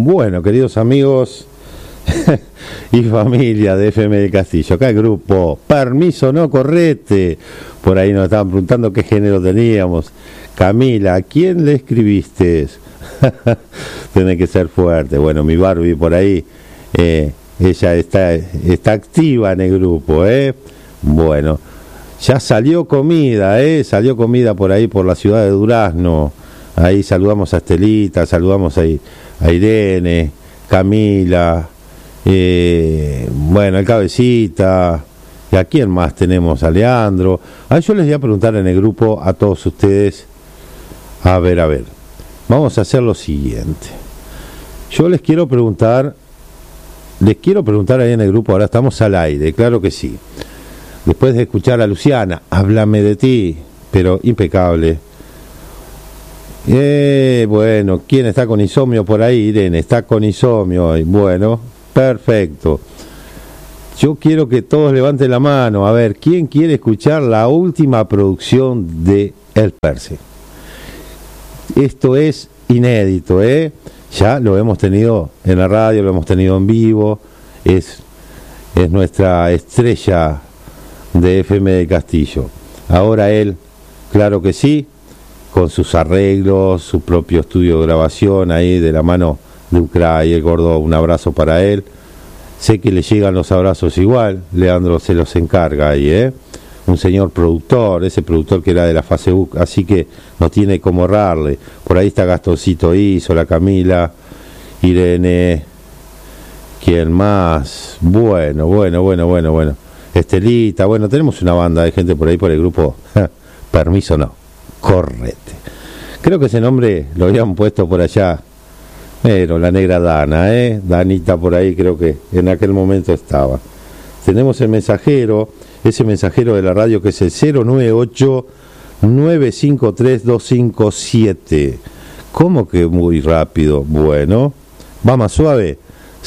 Bueno, queridos amigos y familia de FM del Castillo, acá el grupo Permiso No Correte. Por ahí nos estaban preguntando qué género teníamos. Camila, ¿a quién le escribiste? Tiene que ser fuerte. Bueno, mi Barbie por ahí, ella está activa en el grupo, Bueno, ya salió comida, salió comida por ahí por la ciudad de Durazno. Ahí saludamos a Estelita, saludamos a Irene, Camila, bueno, el Cabecita. ¿Y a quién más tenemos? A Leandro. Yo les voy a preguntar en el grupo a todos ustedes. A ver. Vamos a hacer lo siguiente. Yo les quiero preguntar ahí en el grupo, ahora estamos al aire, claro que sí. Después de escuchar a Luciana, háblame de ti, pero impecable. Bueno, ¿quién está con insomnio por ahí? Irene, está con insomnio hoy. Bueno, perfecto. Yo quiero que todos levanten la mano. A ver, ¿quién quiere escuchar la última producción de El Perse? Esto es inédito, Ya lo hemos tenido en la radio, lo hemos tenido en vivo. Es nuestra estrella de FM del Castillo. Ahora él, claro que sí, con sus arreglos, su propio estudio de grabación ahí de la mano de Ucrania, el gordo, un abrazo para él. Sé que le llegan los abrazos igual, Leandro se los encarga ahí, un señor productor, ese productor que era de la Facebook, así que no tiene cómo errarle. Por ahí está Gastoncito la Camila, Irene, ¿quién más? Bueno. Estelita, bueno, tenemos una banda de gente por ahí por el grupo Permiso No Correte. Creo que ese nombre lo habían puesto por allá, pero la negra Dana, Danita por ahí creo que en aquel momento estaba. Tenemos el mensajero, ese mensajero de la radio que es el 098-953-257. ¿Cómo que muy rápido? Bueno, va más suave.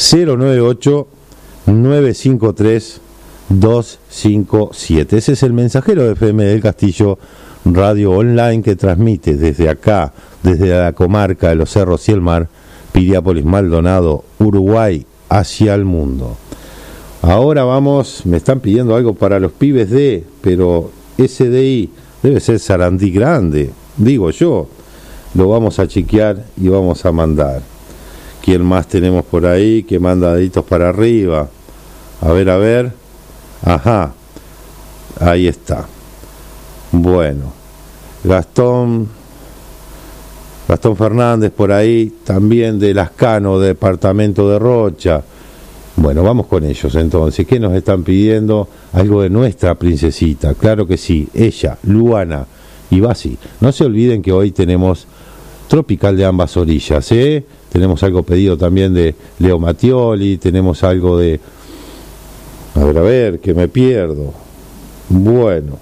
098-953-257. Ese es el mensajero de FM del Castillo, radio online que transmite desde acá, desde la comarca de los Cerros y el Mar, Piriápolis, Maldonado, Uruguay, hacia el mundo. Ahora vamos, me están pidiendo algo para los pibes pero SDI debe ser Sarandí Grande, digo yo. Lo vamos a chequear y vamos a mandar. ¿Quién más tenemos por ahí que manda deditos para arriba? A ver. Ajá, ahí está. Bueno, Gastón Fernández por ahí, también de Lascano, departamento de Rocha. Bueno, vamos con ellos entonces. ¿Qué nos están pidiendo? Algo de nuestra princesita, claro que sí, ella, Luana y Basi. No se olviden que hoy tenemos Tropical de ambas orillas, Tenemos algo pedido también de Leo Mattioli, tenemos algo de... A ver, que me pierdo. Bueno,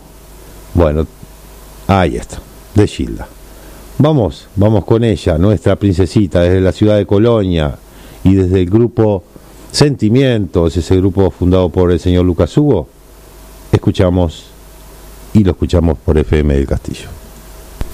ahí está, de Gilda. Vamos con ella, nuestra princesita, desde la ciudad de Colonia y desde el grupo Sentimientos, ese grupo fundado por el señor Lucas Hugo. Escuchamos y lo escuchamos por FM del Castillo.